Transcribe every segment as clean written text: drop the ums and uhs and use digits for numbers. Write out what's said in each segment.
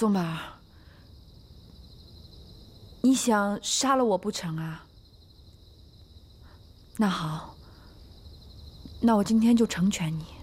宗宝，你想杀了我不成啊？那好，那我今天就成全你。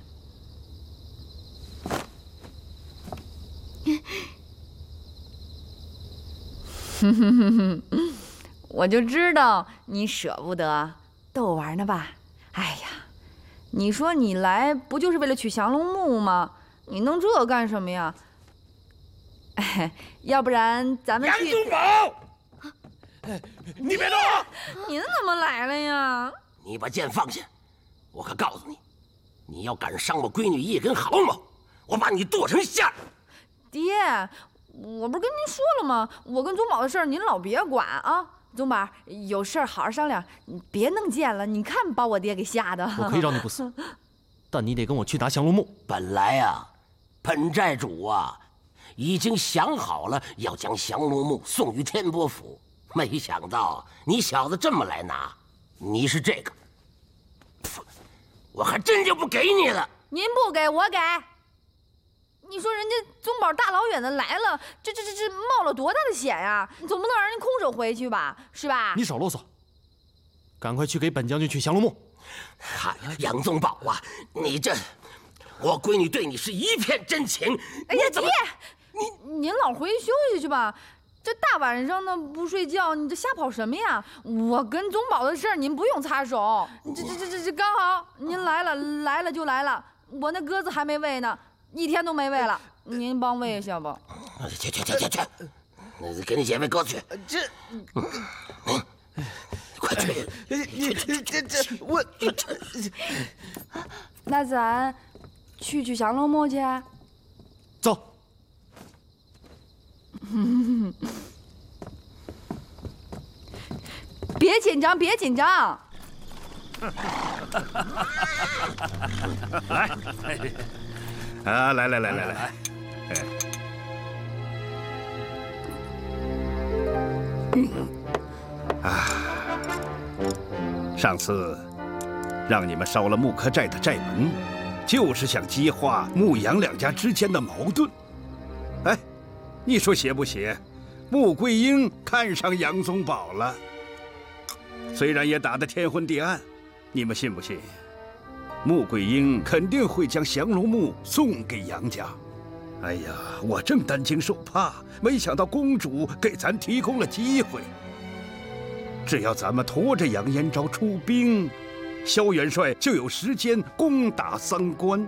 我就知道你舍不得，逗我玩呢吧？哎呀，你说你来不就是为了取降龙木吗？你弄这干什么呀？哎，要不然咱们去。 杨宗保，你别动！ 您怎么来了呀？ 你把剑放下！我可告诉你，你要敢伤我闺女一根毫毛，我把你剁成馅儿！ 爹，我不是跟您说了吗？我跟宗保的事儿您老别管啊。宗保，有事儿好好商量，你别弄剑了。你看把我爹给吓的。 我可以让你不死，但你得跟我去拿降龙木。 本来啊，本寨主啊，已经想好了要将降龙木送于天波府，没想到你小子这么来拿，你是这个，我还真就不给你了。 您不给我给。你说人家宗保大老远的来了，这冒了多大的险呀！你总不能让人空手回去吧，是吧？ 你少啰嗦，赶快去给本将军取降龙木。 嗨，杨宗保啊，你这，我闺女对你是一片真情。 哎呀，爹，您老回去休息去吧。这大晚上的不睡觉，你这瞎跑什么呀？我跟宗保的事儿您不用擦手。这刚好您来了就来了，我那鸽子还没喂呢。1天都没喂了，您帮喂一下吧。 去，给你姐妹哥去。快去！ 我， 那咱去降龙木去。 走。 别紧张，别紧张。 来。啊，来，上次让你们烧了木柯寨的寨门，就是想激化牧羊两家之间的矛盾。哎，你说邪不邪？穆桂英看上杨宗保了，虽然也打得天昏地暗，你们信不信？穆桂英肯定会将降龙木送给杨家。哎呀，我正担惊受怕，没想到公主给咱提供了机会。只要咱们拖着杨延昭出兵，萧元帅就有时间攻打三关。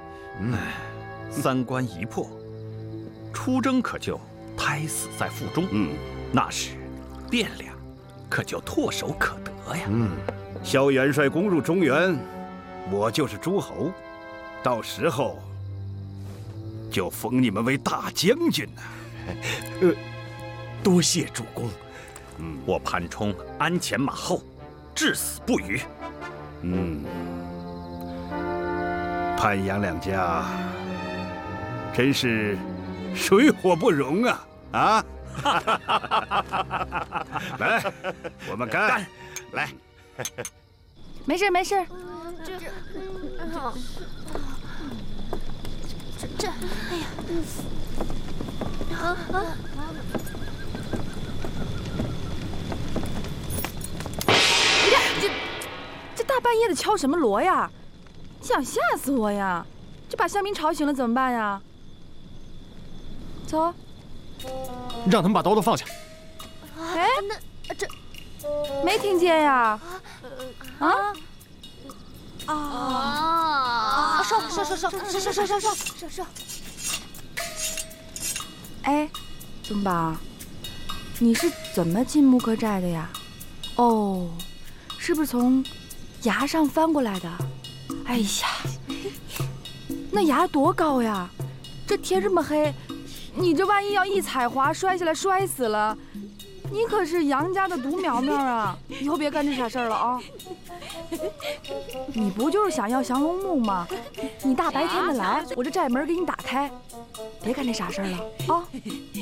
三关一破，出征可就胎死在腹中。那时汴梁可就唾手可得呀。 萧元帅攻入中原，我就是诸侯，到时候就封你们为大将军呢。 多谢主公。我潘冲鞍前马后，至死不渝。 潘杨两家真是水火不容啊！啊！来，我们干！来， 没事。 哎呀， 这大半夜的敲什么锣呀？想吓死我呀！这把乡民吵醒了怎么办呀？走， 让他们把刀都放下。 哎， 那这没听见呀？ 烧！ 哎，宗保，你是怎么进木柯寨的呀？哦，是不是从崖上翻过来的？哎呀，那崖多高呀！这天这么黑，你这万一要一踩滑摔下来摔死了，你可是杨家的独苗苗啊！以后别干这傻事儿了啊！你不就是想要降龙木吗？你大白天的来，我这寨门给你打开，别干这傻事儿了啊！